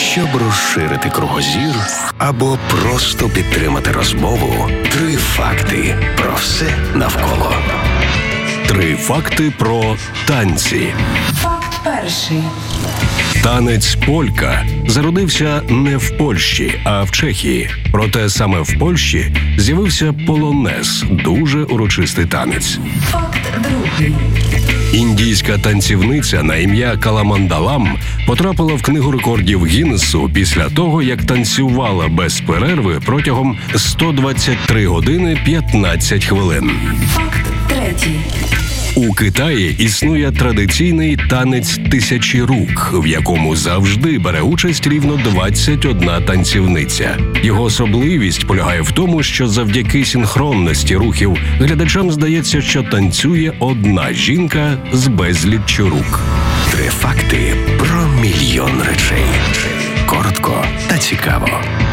Щоб розширити кругозір або просто підтримати розмову, 3 факти про все навколо. 3 факти про танці. Факт перший. Танець полька зародився не в Польщі, а в Чехії. Проте саме в Польщі з'явився полонез – дуже урочистий танець. Факт другий. Індійська танцівниця на ім'я Каламандалам потрапила в Книгу рекордів Гіннесу після того, як танцювала без перерви протягом 123 години 15 хвилин. Факт третій. У Китаї існує традиційний танець тисячі рук, в якому завжди бере участь рівно 21 танцівниця. Його особливість полягає в тому, що завдяки синхронності рухів глядачам здається, що танцює одна жінка з безліччю рук. 3 факти про мільйон речей. Коротко та цікаво.